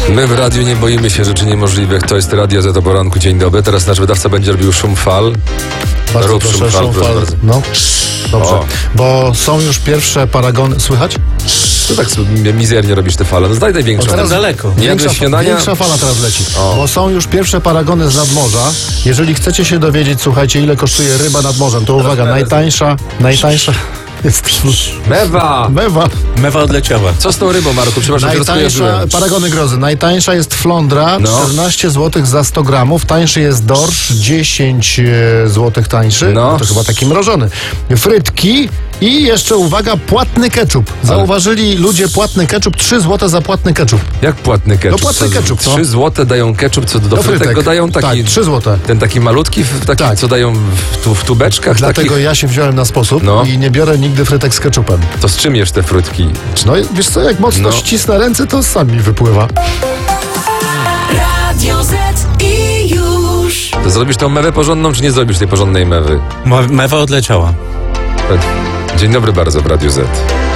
My w radiu nie boimy się rzeczy niemożliwych. To jest Radio Z o poranku. Dzień dobry. Teraz nasz wydawca będzie robił szum fal. Bardzo Rób proszę, szum fal, proszę bardzo. No, dobrze. O. Bo są już pierwsze paragony. Słychać? To tak sobie mizernie robisz te fale. No zdaj największą. Teraz daleko. Nie jadłeś śniadania? Większa fala teraz leci. O. Bo są już pierwsze paragony z nadmorza. Jeżeli chcecie się dowiedzieć, słuchajcie, ile kosztuje ryba nad morzem, to uwaga, najtańsza jest Mewa! mewa. Mewa odleciała. Co z tą rybą, Marku? Przepraszam, że Najtańsza, rozkojarzyłem. paragony grozy. Najtańsza jest flądra, No. 14 zł za 100 gramów. Tańszy jest dorsz, 10 zł tańszy. No. To chyba taki mrożony. Frytki i jeszcze, uwaga, płatny ketchup. Zauważyli ludzie płatny ketchup, 3 zł za płatny ketchup. Jak płatny ketchup? No płatny ketchup, no. 3 zł dają ketchup, co do frytek go dają taki... Tak, 3 zł. Ten taki malutki, taki, Tak. co dają w tubeczkach Dlatego takich. ja się wziąłem na sposób No. i nie biorę nigdy frytek z ketchupem. To z czym jesz te frytki? No wiesz co, jak mocno No. ścisnę ręce, to sam mi wypływa. Radio Z i już. To zrobisz tą mewę porządną, czy nie zrobisz tej porządnej mewy? Mewa odleciała. Dzień dobry bardzo w Radiu Z.